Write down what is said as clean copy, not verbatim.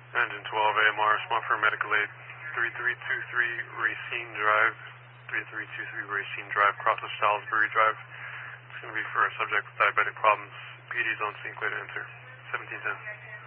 Engine 12 AMR, smart for medical aid. 3323 Racine Drive. 3323 Racine Drive, cross of Salisbury Drive. It's going to be for a subject with diabetic problems. PD zone scene clear to enter. 1710.